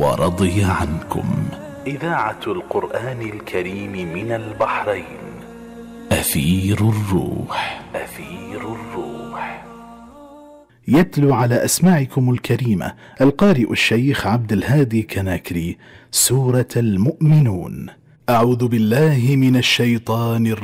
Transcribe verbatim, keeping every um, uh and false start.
ورضي عنكم. إذاعة القرآن الكريم من البحرين. أثير الروح. أثير الروح. يتلو على أسماعكم الكريمة القارئ الشيخ عبد الهادي كناكري سورة المؤمنون. أعوذ بالله من الشيطان الرجيم.